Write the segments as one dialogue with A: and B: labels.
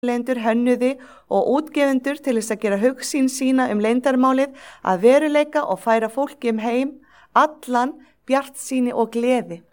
A: framleiðendur, hönnuði og útgefendur til þess að gera hugsýn sína leyndarmálið að veruleika og færa fólki heim allan bjartsýni og gleði.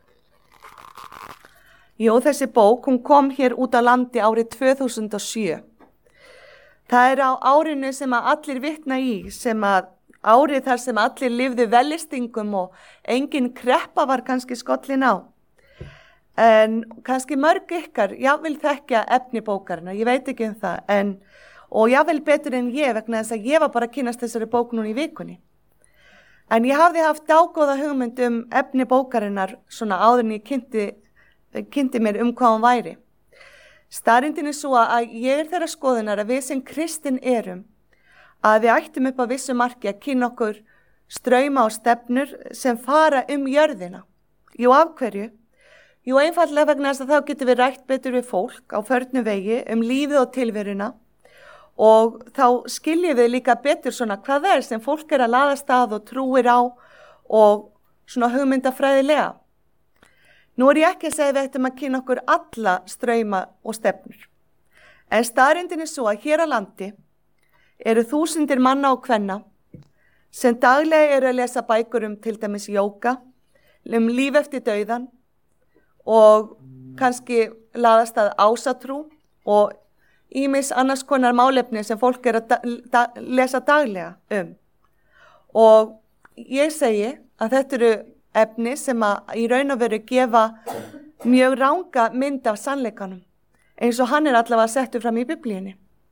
A: Jú, þessi bók, hún kom hér út á landi árið 2007. Það á árinu sem að allir vitna í, sem að árið þar sem allir lifðu vellistingum og engin kreppa var kannski skollin á. En kannski mörg ykkar, jafnvel þekkja efni bókarinnar, ég veit ekki það, og jafnvel betur en ég vegna þess að ég var bara að kynnast þessari bók núna í vikunni. En ég hafði haft dágóða hugmynd efni bókarinnar svona áður en ég kynnti mér hvað hún væri. Staðreyndin svo að ég þeirra skoðunar að við sem kristin erum, að við ættum upp á vissu marki að kynna okkur strauma og stefnur sem fara jörðina. Jú, af hverju? Jú, einfaldlega vegna þess að þá getum við rætt betur við fólk á förnum vegi lífið og tilveruna og þá skiljum við líka betur svona hvað það sem fólk að laðast að og trúir á og svona hugmyndafræðilega. Nú ég ekki að segja við ættum að kynna okkur alla strauma og stefnur. En staðreyndin svo að hér á landi eru þúsundir manna og kvenna sem daglega eru að lesa bækur til dæmis jóga, líf eftir dauðan og kannski laðast að ásatrú og ýmis annars konar málefni sem fólk að lesa daglega Og ég segi að þetta eru efni sem að í raun og veru gefa mjög ranga mynd af sannleikanum, eins og hann allavega settur fram í Biblíunni.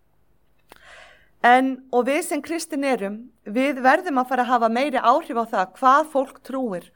A: Og við sem kristin við verðum að fara að hafa meiri áhrif á það hvað fólk trúir.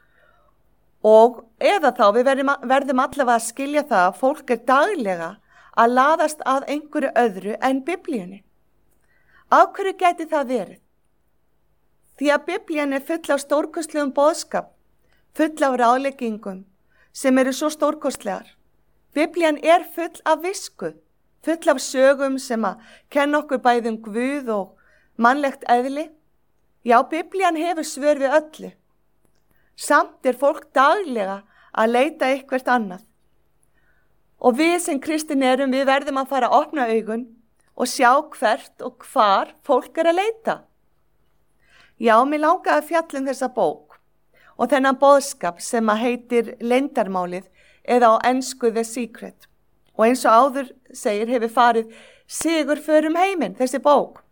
A: Og eða þá við verðum allavega að skilja það að fólk daglega að laðast að einhverju öðru en Biblíunni. Af hverju gæti það verið? Því að Biblían full af stórkostlegum boðskap, full af ráðleggingum sem eru svo stórkostlegar. Biblían full af visku, full af sögum sem að kenna okkur bæði Guð og mannlegt eðli. Já, Biblían hefur svör við öllu. Samt fólk daglega að leita eitthvert annað. Og við sem kristin við verðum að fara að opna augun og sjá hvert og hvar fólk að leita. Já, mér langaði að fjalla þessa bók og þennan boðskap sem að heitir leyndarmálið eða á ensku The Secret. Og eins og áður segir hefur farið sigurför heiminn, þessi bók.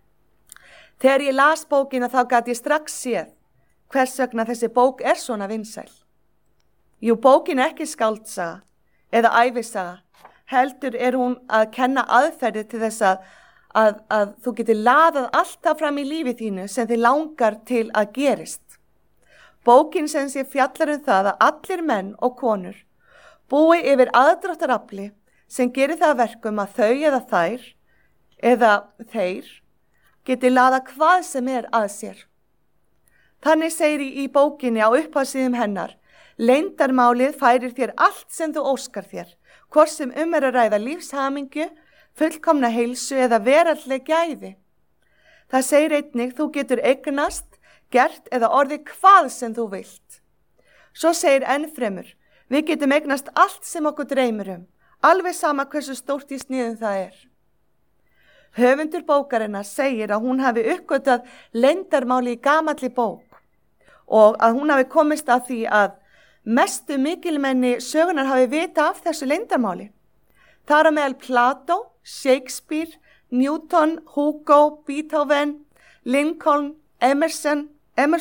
A: Þegar ég las bókina þá gat ég strax séð hvers vegna þessi bók svona vinsæl. Jú, bókin ekki skáldsaga eða ævisaga, heldur hún að kenna aðferði til þess að þú getur laðað alltaf fram í lífi þínu sem þið langar til að gerist. Bókin sem sé fjallar það að allir menn og konur búi yfir aðdráttarafli sem gerir það verkum að þau eða þær eða þeir geti laða hvað sem að sér. Þannig segir í bókinni á upphafssíðum hennar, leyndarmálið færir þér allt sem þú óskar þér, hvort sem að ræða lífshamingju, fullkomna heilsu eða veraldleg gæði. Það segir einnig þú getur eignast, gert eða orðið hvað sem þú vilt. Svo segir ennfremur, við getum eignast allt sem okkur dreymir alveg sama hversu stórt í sniðum það Höfundur bókarinnar segir að hún hafi uppgötvað leyndarmáli í gamalli bók og að hún hafi komist að því að mestu mikilmenni sögunar hafi vita af þessu leyndarmáli. Þar á meðal Plató, Shakespeare, Newton, Hugo, Beethoven, Lincoln, Emerson,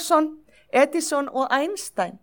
A: Edison og Einstein.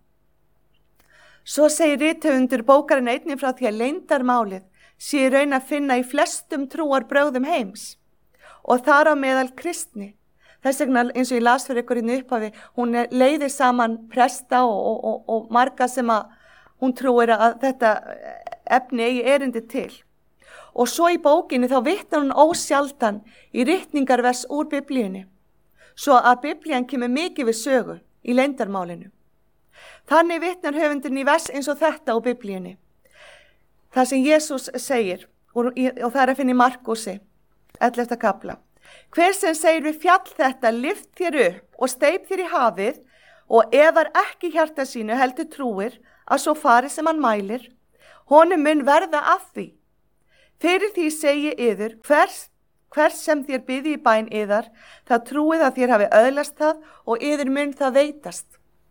A: Svo segir rithöfundur bókarinn einnig frá því að leyndarmálið sé í raun að finna í flestum trúarbrögðum heims og þar á meðal kristni. Þess vegna eins og ég las fyrir ykkur í upphafi, hún leiðir saman presta og marga sem að hún trúir að þetta efni eigi erindi til. Og svo í bókinni þá vitnar hún ósjaldan í ritningarvers úr Biblíunni, svo að Biblían kemur mikið við sögu í leyndarmálinu. Þannig vitnar höfundurinn í vers eins og þetta úr Biblíunni. Það sem Jesús segir, og það að finna í Markusi, 11. kapla. Hver sem segir við fjall þetta, lyft þér upp og steyp þér í hafið og efar ekki hjarta sínu heldur trúir að svo fari sem hann mælir, honum mun verða af því. Fyrir því segi yður, hvers sem þér biðji í bæn yðar, það trúið að þér hafi öðlast það og yður mun það veitast.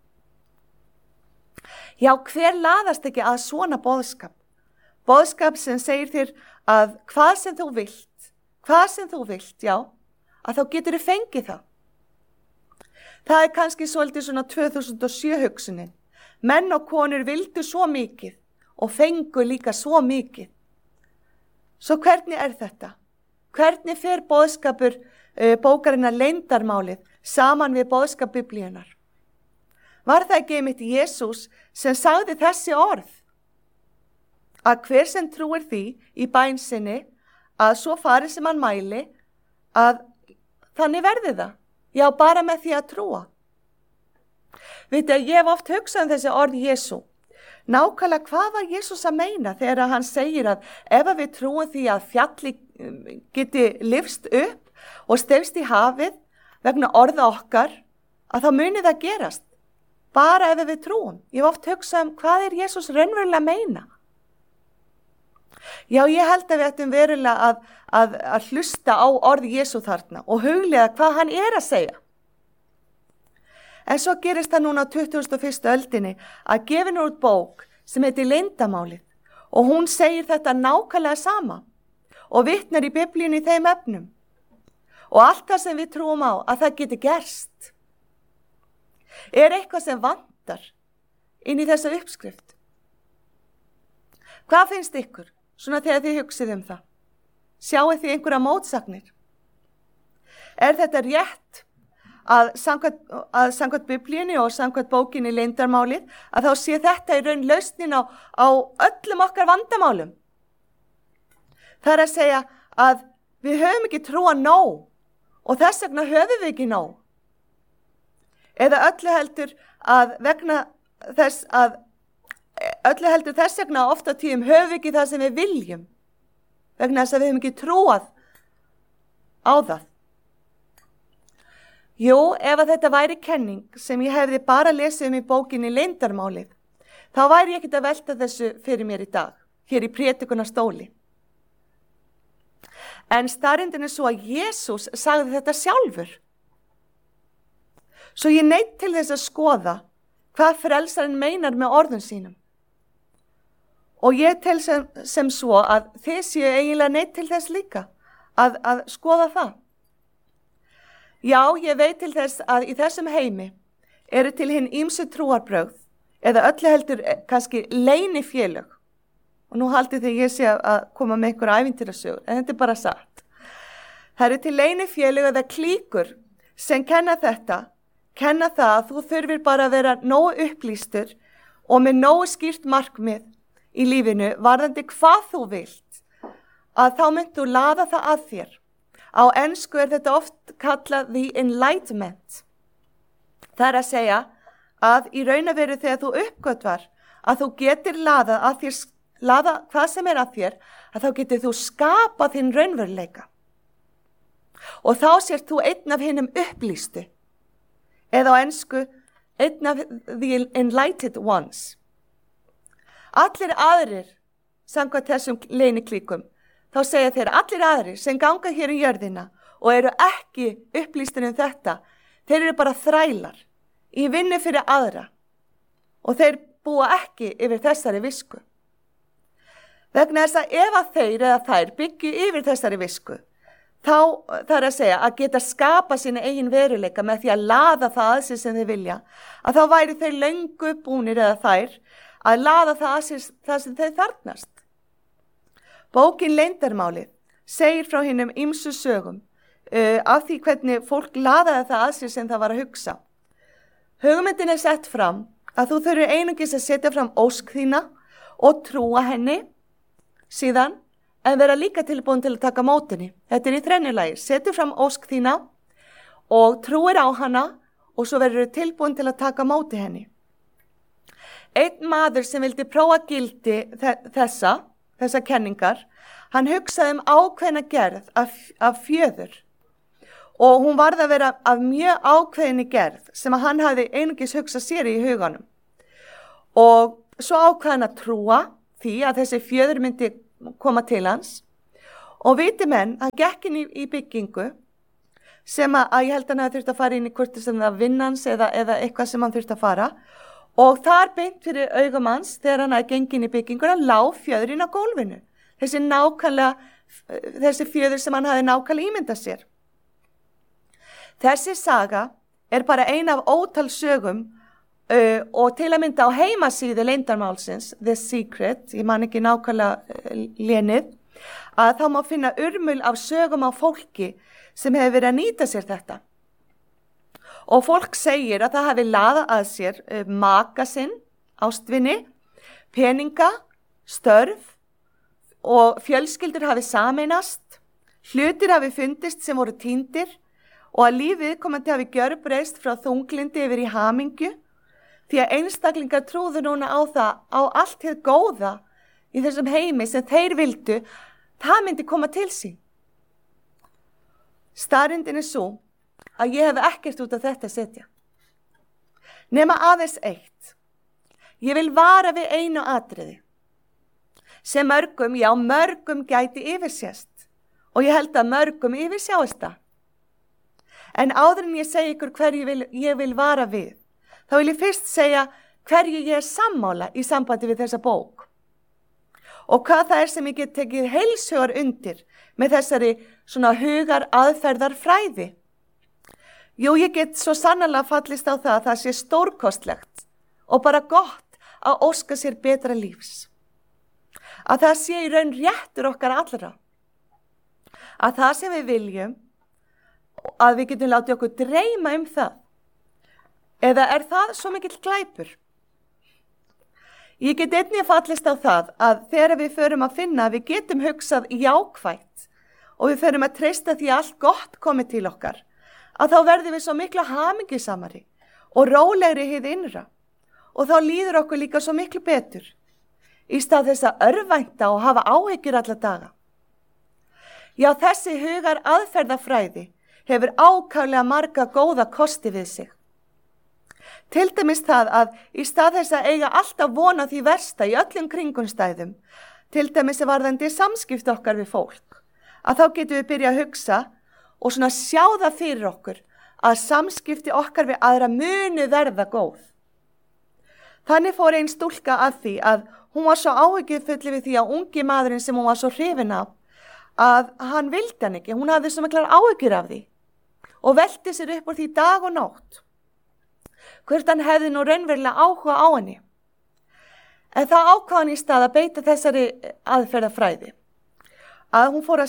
A: Já, hver laðast ekki að svona boðskap? Boðskap sem segir þér að hvað sem þú vilt, já, að þá getur þið fengið það. Það kannski svolítið svona 2007 hugsunin. Menn og konur vildu svo mikið og fengu líka svo mikið. Svo hvernig þetta? Hvernig fer boðskapur bókarinnar Leyndarmálið saman við boðskap Biblíunnar? Var það ekki einmitt Jesús sem sagði þessi orð? Að hver sem trúir því í bæn sinni að svo fari sem hann mæli, að þannig verði það. Já, bara með því að trúa. Vitið, ég hef oft hugsað þessi orð Jesú. Nákvæmlega hvað var Jesús að meina þegar hann segir að ef við trúum því að fjalli geti lyfst upp og stefst í hafið vegna orða okkar, að þá muni það gerast. Bara ef við trúum. Ég hef oft hugsað hvað Jesús raunverulega að meina. Já, ég held að við ættum verulega að hlusta á orð Jesú þarna og huglega hvað hann að segja. En svo gerist það núna á 21. öldinni að gefin út bók sem heitir Leyndarmálið og hún segir þetta nákvæmlega sama og vitnar í Biblíunni í þeim efnum. Og allt það sem við trúum á að það geti gerst. Eitthvað sem vantar inn í þessa uppskrift? Hvað finnst ykkur? Svona þegar þið hugsið það. Sjáið þið einhverja mótsagnir? Þetta rétt að samkvæmt Biblíunni og samkvæmt bókinni Leyndarmálið að þá sé þetta í raun lausnin á öllum okkar vandamálum? Það að segja að við höfum ekki trúa nóg og þess vegna höfum við ekki nóg. Eða öllu heldur þess vegna ofta tíðum höfum við ekki það sem við viljum vegna þess að við höfum ekki trúað á það. Jú, ef að þetta væri kenning sem ég hefði bara lesið í bókinni Leyndarmálið, þá væri ég ekkert að velta þessu fyrir mér í dag, hér í prédikunastóli. En staðreyndin svo að Jesús sagði þetta sjálfur. Svo ég neitt til þess að skoða hvað frelsarinn meinar með orðum sínum. Og ég tel sem svo að þið séu eiginlega neitt til þess líka að skoða það. Já, ég veit til þess að í þessum heimi eru til hinn ýmsu trúarbrögð eða öllu heldur kannski leynifélög. Og nú haldið þið ég sé að koma með einhverja ævintýrasögur, en þetta bara satt. Það eru til leynifélög eða klíkur sem kenna það að þú þurfir bara að vera nógu upplýstur og með nógu skýrt markmið í lífinu varðandi hvað þú vilt, að þá mynd þú laða það að þér. Á ensku þetta oft kallað the enlightenment. Það að segja að í raun og veru þegar þú uppgötvar að þú getur laða hvað sem að þér, að þá getur þú skapað þinn raunveruleika. Og þá sért þú einn af hinum upplýstu, eða á ensku einn af the enlightened ones. Allir aðrir, samkvæmt þessum leyniklíkum, þá segja þeir allir aðrir sem ganga hér í jörðina og eru ekki upplýstir þetta, þeir eru bara þrælar í vinnu fyrir aðra og þeir búa ekki yfir þessari visku. Vegna þess að ef að þeir eða þær byggju yfir þessari visku, þá þarf að segja að geta skapa sína eigin veruleika með því að laða það að sér sem þeir vilja, að þá væri þeir löngu búnir eða þær að laða það að sér það sem þeir þarfnast. Bókin Leyndarmálið segir frá hinum ýmsu sögum af því hvernig fólk laðaði það að sér sem það var að hugsa. Hugmyndin sett fram að þú þurfir einungis að setja fram ósk þína og trúa henni síðan en vera líka tilbúin til að taka mótinni. Þetta í þrennulagi. Setja fram ósk þína og trúir á hana og svo verður tilbúin til að taka móti henni. Einn maður sem vildi prófa gildi þessa kenningar, hann hugsaði ákveðna gerð af fjöður og hún varð að vera af mjög ákveðinni gerð sem að hann hafði einungis hugsað sér í huganum. Og svo ákveðan að trúa því að þessi fjöður myndi koma til hans Og viti menn, hann gekk inn í byggingu sem að ég held hann að þurfti að fara inn í hvort sem það vinnans eða eitthvað sem hann þurfti að fara. Og þar beint fyrir augum hans, þegar hann hafði gengið inn í bygginguna, lá fjöðrin á gólfinu. Þessi fjöður sem hann hafði nákvæmlega ímyndað sér. Þessi saga bara ein af ótal sögum og til að mynda á heimasíðu leyndarmálsins, The Secret, ég man ekki nákvæmlega lénið, að þá má finna urmul af sögum á fólki sem hefur verið að nýta sér þetta. Og fólk segir að það hafi laðað að sér maka sinn, ástvini, peninga, störf og fjölskyldur hafi sameinast, hlutir hafi fundist sem voru týndir og að lífið komandi hafi gjörbreyst frá þunglindi yfir í hamingju því að einstaklingar trúðu núna á allt hið góða í þessum heimi sem þeir vildu, það myndi koma til sín. Staðreyndin svo að ég hef ekkert út af þetta að setja. Nema aðeins eitt. Ég vil vara við einu atriði sem mörgum gæti yfirsést og ég held að mörgum yfirsjáist það. En áður en ég segi ykkur hverju ég vil vara við, þá vil ég fyrst segja hverju ég sammála í sambandi við þessa bók og hvað það sem ég get tekið heilshugar undir með þessari svona hugar aðferðar fræði. Jú, ég get svo sannarlega fallist á það að það sé stórkostlegt og bara gott að óska sér betra lífs. Að það sé í raun réttur okkar allra. Að það sem við viljum, að við getum látið okkur dreyma það. Eða það svo mikill glæpur? Ég get einnig fallist á það að þegar við förum að finna að við getum hugsað jákvætt og við förum að treysta því að allt gott komi til okkar, að þá verðum við svo miklu hamingjusamari og rólegri hið innra og þá líður okkur líka svo miklu betur í stað þess að örvænta og hafa áhyggjur alla daga. Já, þessi hugar aðferðafræði hefur ákaflega marga góða kosti við sig. Til dæmis það að í stað þess að eiga alltaf vona því versta í öllum kringumstæðum, til dæmis varðandi samskipti okkar við fólk, að þá getum við byrja að hugsa og svona sjá það fyrir okkur að samskipti okkar við aðra munu verða góð. Þannig fór ein stúlka að því að hún var svo áhyggjufull við því að ungi maðurinn sem hún var svo hrifin af, að hann vildi hann ekki, hún hafði svo miklar áhyggjur af því og velti sér upp úr því dag og nótt. Hvort hann hefði nú raunverulega áhuga á henni. En það ákvað hann í stað að beita þessari aðferðafræði. Að hún fór að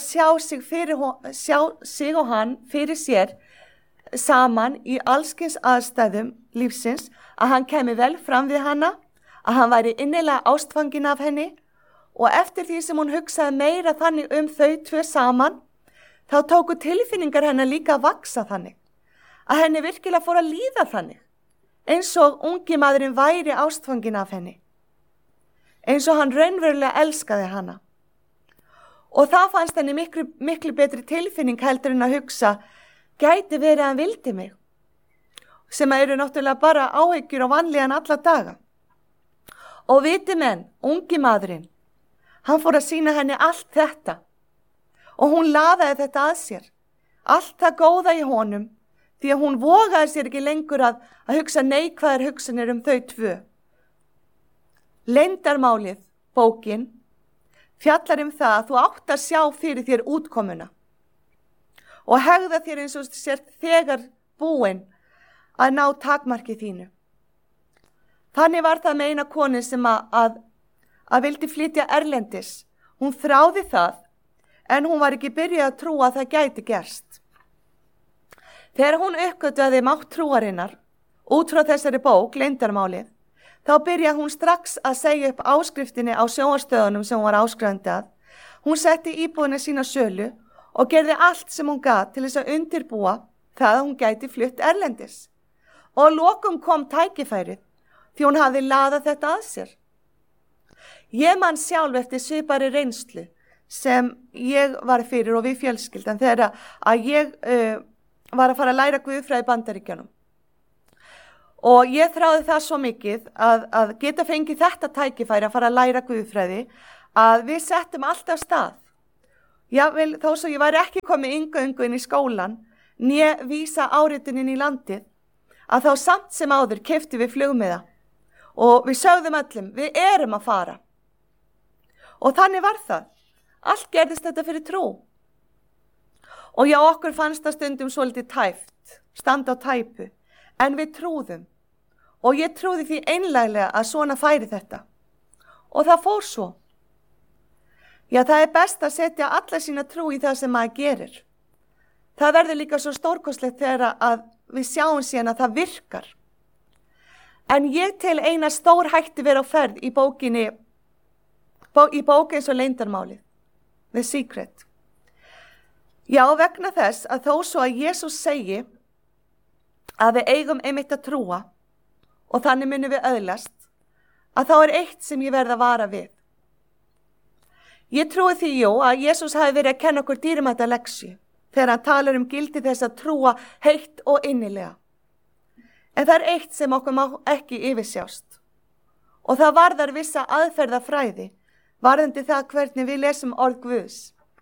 A: sjá sig og hann fyrir sér saman í allskyns aðstæðum lífsins, að hann kæmi vel fram við hana, að hann væri innilega ástfangin af henni og eftir því sem hún hugsaði meira þannig þau tvö saman, þá tóku tilfinningar hennar líka að vaksa þannig, að henni virkilega fór að líða þannig, eins og ungi maðurinn væri ástfangin af henni, eins og hann raunverulega elskaði hana. Og það fannst henni miklu betri tilfinning heldur en að hugsa, gæti verið að hann vildi mig, sem eru náttúrulega bara áhyggjur og vanlíðan alla daga. Og viti menn, ungi maðurinn, hann fór að sýna henni allt þetta og hún laðaði þetta að sér, allt það góða í honum, því að hún vogaði sér ekki lengur að hugsa neikvæðar hugsanir þau tvö. Leyndarmálið, bókin, fjallar það að þú átt að sjá fyrir þér útkomuna og hegða þér eins og sért þegar búin að ná takmarki þínu. Þannig var það með eina konu sem að vildi flytja erlendis. Hún þráði það, en hún var ekki byrjuð að trúa að það gæti gerst. Þegar hún uppgötvaði mátt trúarinnar, út frá þessari bók, Leyndarmálið, þá byrjaði hún strax að segja upp áskriftinni á sjónvarpsstöðunum sem hún var áskrifandi að. Hún setti íbúðina sína sölu og gerði allt sem hún gat til þess að undirbúa það að hún gæti flutt erlendis. Og að lokum kom tækifærið, því hún hafði laðað þetta að sér. Ég man sjálf eftir svipari reynslu sem ég var fyrir og við fjölskyldan þegar að ég var að fara að læra guðfræði í Bandaríkjunum. Og ég þráði það svo mikið að geta fengið þetta tækifæri að fara að læra guðfræði að við settum allt af stað. Jável, þó svo ég væri ekki komið yngöngu inn í skólan, né vísa áritunin í landið, að þá samt sem áður keyptum við flugmiða og við sögðum öllum, við erum að fara. Og þannig var það. Allt gerðist þetta fyrir trú. Og já, okkur fannst það stundum svolítið tæft, standa á tæpu, en við trúðum. Og ég trúði því einlæglega að svona færi þetta. Og það fór svo. Já, það best að setja alla sína trú í það sem maður gerir. Það verður líka svo stórkostlegt þegar að við sjáum síðan að það virkar. En ég tel eina stór hætti vera á ferð í bók eins og leyndarmálið, The Secret. Já, vegna þess að þó svo að Jesús segi að við eigum einmitt að trúa og þannig munum við öðlast, að þá eitt sem ég verð að vara við. Ég trúi því, að Jesús hafi verið að kenna okkur dýrmæta leksju þegar hann talar gildi þess að trúa heitt og innilega. En það eitt sem okkur má ekki yfirsjást og það varðar vissa aðferðafræði varðandi það hvernig við lesum orð Guðs.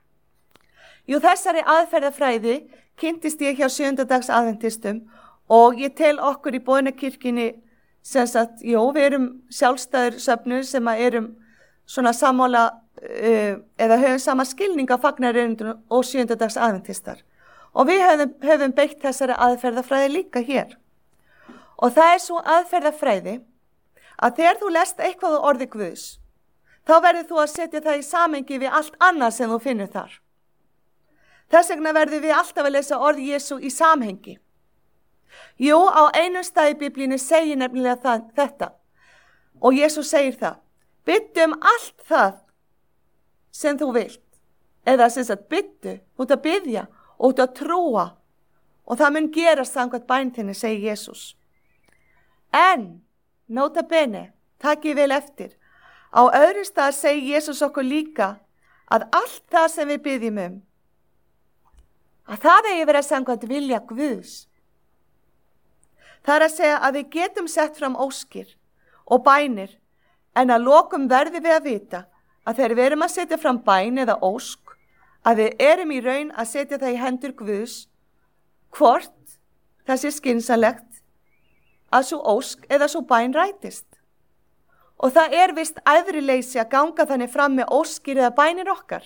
A: Jú, þessari aðferðafræði kynntist ég hjá 7. dags aðventistum og ég tel okkur í Boðunarkirkjunni sem sagt, við erum sjálfstæður söfnur sem erum svona sammála eða höfum sama skilning á fagnareyrindunum og 7. dags aðventistar. Og við höfum beitt þessari aðferðafræði líka hér. Og það svo aðferðafræði að þegar þú lest eitthvað á orði Guðs, þá verður þú að setja það í samhengi við allt annað sem þú finnur þar. Þess vegna verður við alltaf að lesa orð Jesú í samhengi. Jú, á einum stað í Biblíunni segir nefnilega þetta. Og Jesú segir það. Biddu allt það sem þú vilt. Eða sem sagt biddu, út að biðja og út að trúa. Og það mun gerast samkvæmt bæn þinni, segir Jesús. En, nota bene, takið vel eftir. Á öðrum stað segir Jesús okkur líka að allt það sem við biðjum að það eigi verið samkvæmt vilja Guðs. Það að segja að við getum sett fram óskir og bænir, en að lokum verðum við að vita að þegar við erum að setja fram bæn eða ósk, að við erum í raun að setja það í hendur Guðs, hvort það sé skynsamlegt að svo ósk eða svo bæn rætist. Og það vist æðrileysi að ganga þannig fram með óskir eða bænir okkar.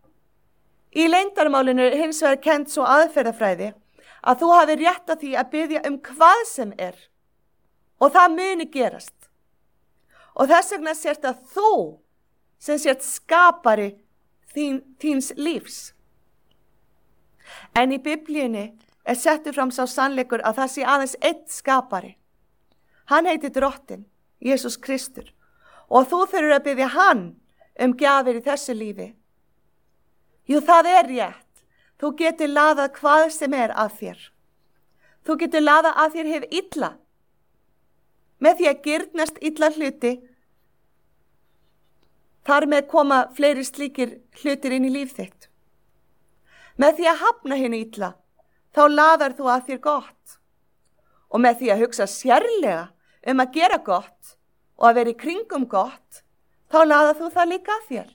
A: Í leyndarmálinu hins vegar kennt svo aðferðafræði að þú hafi rétt að því að biðja hvað sem og það muni gerast. Og þess vegna sért að þú sem sért skapari þíns lífs. En í Biblíunni settur fram sá sannleikur að það sé aðeins einn skapari. Hann heitir Drottinn, Jesús Kristur, og þú þurfur að biðja hann gjafir í þessu lífi. Jú, það rétt. Þú getur laðað hvað sem að þér. Þú getur laðað að þér hið illa. Með því að girnast illa hluti, þar með koma fleiri slíkir hlutir inn í líf þitt. Með því að hafna hinu illa, þá laðar þú að þér gott. Og með því að hugsa sérlega að gera gott og að vera í kringum gott, þá laðar þú það líka að þér.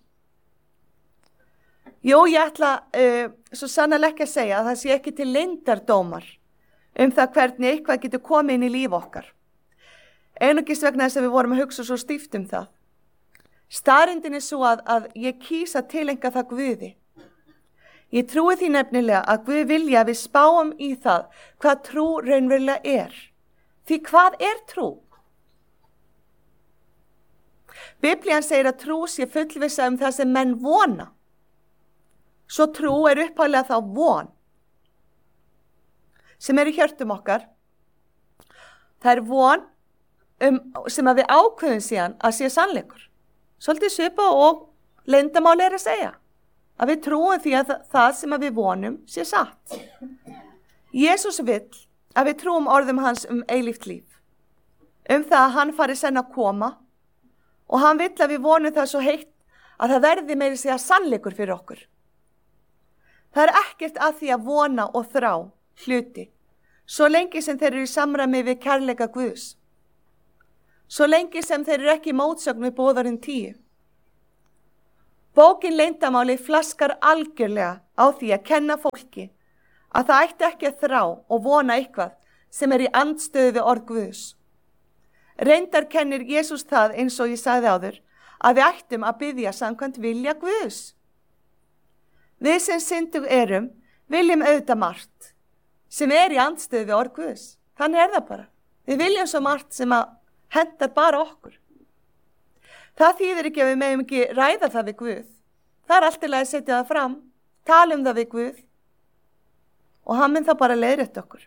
A: Jú, ég ætla svo sannarlega ekki að segja að það sé ekki til leyndardómar það hvernig eitthvað getur komið inn í líf okkar. Einungis vegna þess að við vorum að hugsa svo stíft það. Staðreyndin svo að ég kýs að tileinka það Guði. Ég trúi því nefnilega að Guð vilja að við spáum í það hvað trú raunverulega Því hvað trú? Biblían segir að trú sé fullvissa það sem menn vona. Svo trú upphaflega þá von sem í hjörtum okkar. Það von sem að við ákveðum síðan að sé sannleikur. Svolítið svipað og leyndarmál að segja. Að við trúum því að það sem að við vonum sé satt. Jesús vill að við trúum orðum hans eilíft líf. Það að hann fari senn að koma og hann vill að við vonum það svo heitt að það verði meira segja sannleikur fyrir okkur. Það ekkert að því að vona og þrá hluti, svo lengi sem þeir eru í samræmi við kærleika Guðs. Svo lengi sem þeir eru ekki í mótsögn við boðarinn 10. Bókin Leyndarmáli flaskar algjörlega á því að kenna fólki að það ætti ekki að þrá og vona eitthvað sem í andstöðu við orð Guðs. Reyndar kennir Jesús það, eins og ég sagði áður, að við ættum að biðja samkvæmt vilja Guðs. Við sem syndug viljum auðvitað margt sem í andstöðu við orð Guðs. Þannig það bara. Við viljum svo margt sem að hendar bara okkur. Það þýðir ekki að við megum ekki ræða það við Guð. Það allt í lagi að setja það fram, tala það við Guð og hann mun það bara leiðrétta okkur.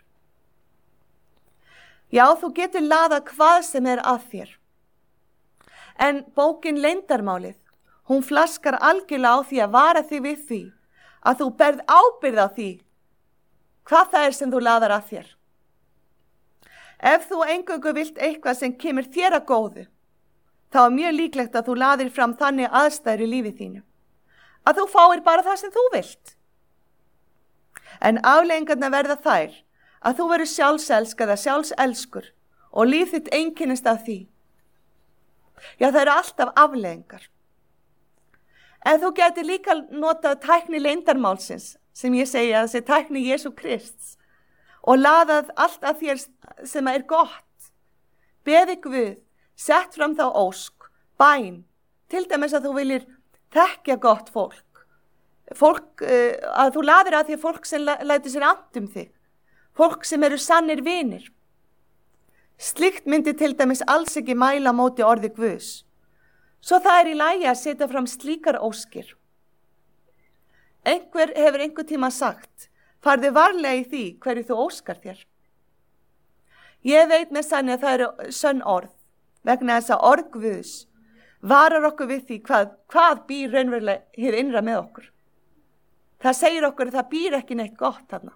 A: Já, þú getur laðað hvað sem að þér. En bókin Leyndarmálið, hún flaskar algjörlega á því að vara þig við því að þú berð ábyrgð á því hvað það sem þú laðar að þér. Ef þú eingöngu vilt eitthvað sem kemur þér að góðu, þá mjög líklegt að þú laðir fram þannig aðstæður í lífi þínu að þú fáir bara það sem þú vilt. En afleiðingarnar verða þær að þú verður sjálfselsk eða sjálfselskur og líf þitt einkennist af því. Já, það eru alltaf afleiðingar. En þú getur líka notað tækni leyndarmálsins, sem ég segi að þessi tækni Jesú Krists, og laðað allt að þér sem gott. Beði Guð, sett fram þá ósk, bæn, til dæmis að þú viljir þekkja gott fólk. Að þú laðir að því fólk sem lætur sér annt þig. Fólk sem eru sannir vinir. Slíkt myndi til dæmis alls ekki mæla móti orði Guðs. Svo það í lagi að setja fram slíkar óskir. Einhver hefur einhver tíma sagt, farðu varlega í því hverju þú óskar þér. Ég veit með sanni að það eru sönn orð, vegna þess að orð Guðs varar okkur við því hvað býr raunverulega hið innra með okkur. Það segir okkur að það býr ekki neitt gott þarna.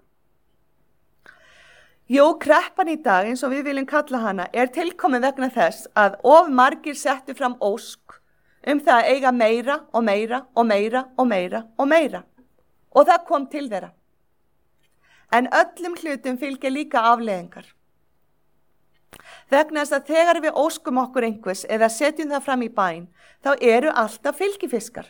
A: Jú, kreppan í dag, eins og við viljum kalla hana, tilkomin vegna þess að of margir settu fram ósk það að eiga meira og meira og meira og meira og meira. Og það kom til þeirra. En öllum hlutum fylgja líka afleiðingar. Vegna þess að þegar við óskum okkur einhvers eða setjum það fram í bæn, þá eru alltaf fylgifiskar.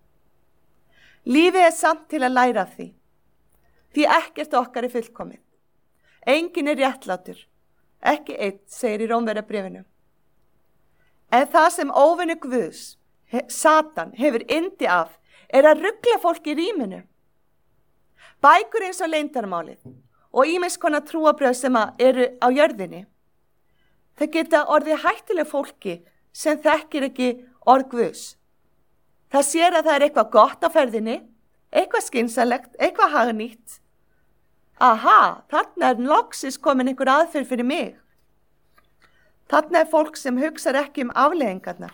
A: Lífið samt til að læra af því. Því ekkert okkar fullkomið. Enginn réttlátur, ekki einn, segir í Rómverjabréfinu. En það sem óvinur Guðs, Satan, hefur yndi af, að rugla fólk í ríminu. Bækur eins og Leyndarmálið og ýmiss konar trúarbrögð sem eru á jörðinni. Það geta orðið hættuleg fólki sem þekkir ekki orð Guðs. Það sér að það eitthvað gott á ferðinni, eitthvað skynsamlegt, eitthvað hagnýtt. Aha, þarna loksins komin einhver aðferð fyrir mig. Þarna fólk sem hugsar ekki afleiðingarnar.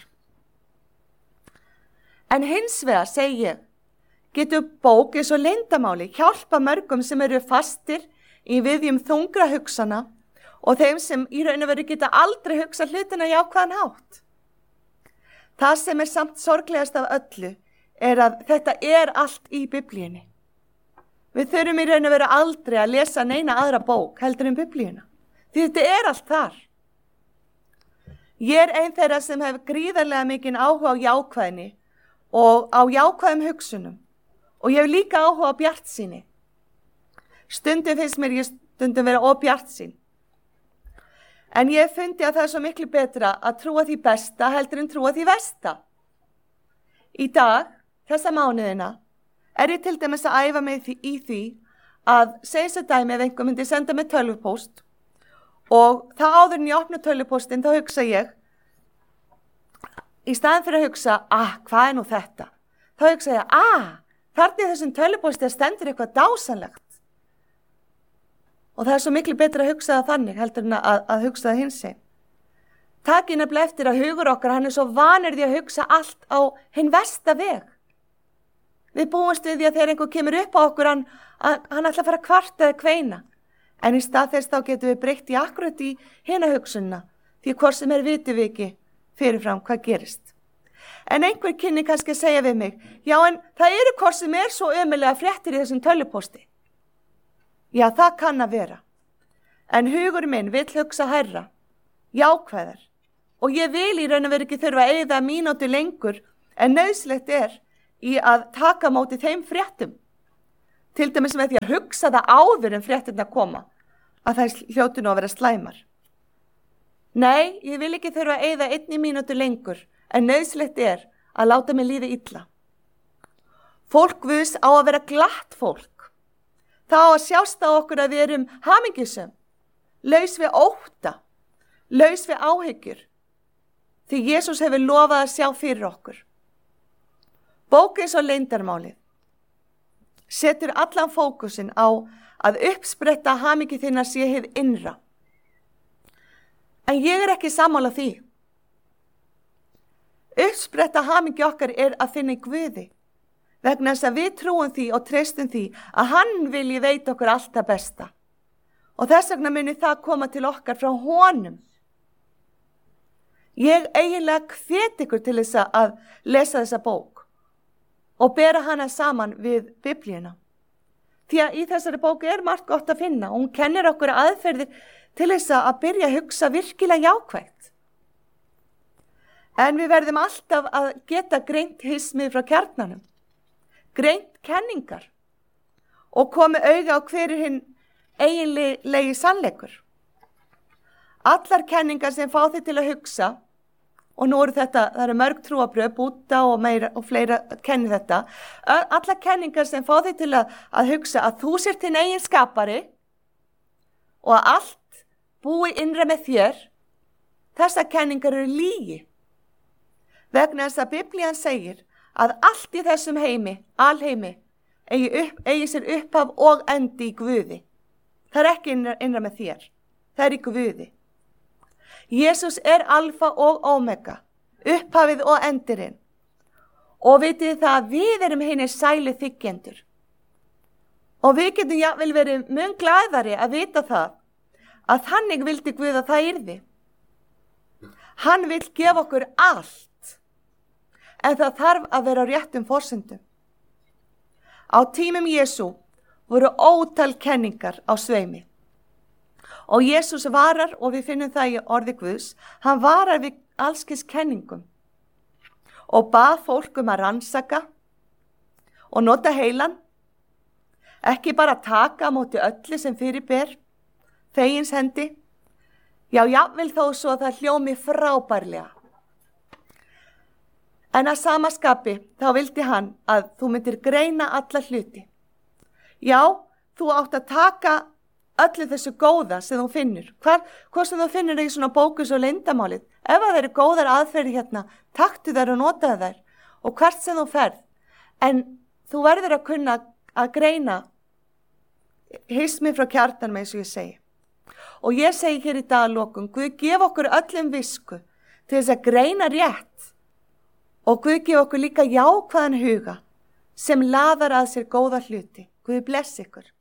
A: En hins vegar segi ég, getur bók eins og Leyndarmáli hjálpa mörgum sem eru fastir í viðjum þungra hugsana og þeim sem í raun og veru geta aldrei hugsað hlutina í ákveðan hátt. Það sem samt sorglegast af öllu að þetta allt í Biblíunni. Við þurfum í raun og veru aldrei að lesa neina aðra bók heldur Biblíuna. Því þetta allt þar. Ég ein þeirra sem hef gríðarlega mikinn áhuga á jákvæðni og á jákvæðum hugsunum. Og ég hef líka áhuga á bjartsýni. Stundum finnst mér ég stundum vera bjartsýn. En ég fundi að það svo miklu betra að trúa því besta heldur en trúa því versta. Í dag, þessa mánuðina, ég til dæmis að æfa mig í því að segja svo dæmi ef einhver myndi senda mig tölvupóst og þá áður en ég opna tölvupóstinn þá hugsa ég, í staðin fyrir að hugsa, hvað nú þetta? Þá hugsa ég, þarna í þessum tölvupósti stendur eitthvað dásanlegt. Og það svo miklu betra að hugsa það þannig heldur en að hugsa það hinsegin. Takið nefnilega eftir að hugur okkar, hann svo vanur því að hugsa allt á hinn versta veg. Við búumst við því að þegar einhver kemur upp á okkur, hann ætla að fara að kvarta eða kveina. En í stað þess þá getum við breytt í akkurat í hina hugsunna, því hvort sem vitum við ekki fyrirfram hvað gerist. En einhver kynni kannski að segja við mig, já en það eru hvort sem svo ömurlega fréttir í þessum tölvupósti. Já, það kann að vera. En hugur minn vill hugsa hærra, jákvæðar. Og ég vil í raun og veru ekki þurfa að eyða mínútu lengur en nauðsynlegt í að taka á móti þeim fréttum. Til dæmis með því að hugsa það áður en fréttirnar koma, að það hljóti nú að vera slæmar. Nei, ég vil ekki þurfa að eyða 1 mínútu lengur, en nauðsynlegt að láta mig líða illa. Fólk Guðs á að vera glatt fólk. Það á að sjást á okkur að við erum hamingjusöm, laus við ótta, laus við áhyggjur, því Jesús hefur lofað að sjá fyrir okkur. Bók eins og leyndarmálið setur allan fókusinn á að uppspretta hamingju þinnar sé hið innra. En ég ekki sammála því. Uppspretta hamingju okkar að finna í Guði, vegna þess að við trúum því og treystum því að hann vilji veita okkur allt það besta. Og þess vegna muni það koma til okkar frá honum. Ég eiginlega hvet ykkur til þess að lesa þessa bók og bera hana saman við Biblíuna. Því að í þessari bók margt gott að finna og hún kennir okkur aðferðir til þess að byrja að hugsa virkilega jákvætt. En við verðum alltaf að geta greint hismið frá kjarnanum, greint kenningar og komi auga á hver hinn eiginlegi sannleikur. Allar kenningar sem fá þig til að hugsa, og nú það eru mörg trúarbrögð, Búdda og fleira kenni þetta, allar kenningar sem fá þig til að hugsa að þú sért þinn eigin skapari og að allt búi innra með þér, þessar kenningar eru lygi. Vegna þess að Biblían segir að allt í þessum heimi, alheimi, eigi sér upphaf og endi í Guði. Það ekki innra með þér, það í Guði. Jesús alfa og omega, upphafið og endirinn. Og vitið það að við erum hinir sælu þiggjendur. Og við getum jafnvel verið mun glaðari að vita það, að þannig vildi Guð að það yrði. Hann vill gefa okkur allt, en það þarf að vera á réttum forsendum. Á tímum Jesú voru ótal kenningar á sveimi. Og Jesús varar, og við finnum það í orði Guðs, hann varar við allskis kenningum og bað fólk að rannsaka og nota heilan, ekki bara taka á móti öllu sem fyrirber, þegins hendi, jafnvel þó svo að það hljómi frábærlega. En að sama skapi þá vildi hann að þú myndir greina alla hluti. Já, þú átt að taka öllu þessu góða sem þú finnur. Hvað sem þú finnur í svona bókus og leyndarmálið. Ef það eru góðar aðferði hérna, taktu þær og notaðu þær og hvert sem þú ferð. En þú verður að kunna að greina hismið frá kjartanum eins og ég segi. Og ég segi hér í dag að lokum, Guð gef okkur öllum visku til þess að greina rétt og Guð gef okkur líka jákvæðan huga sem laðar að sér góða hluti. Guð blessi ykkur.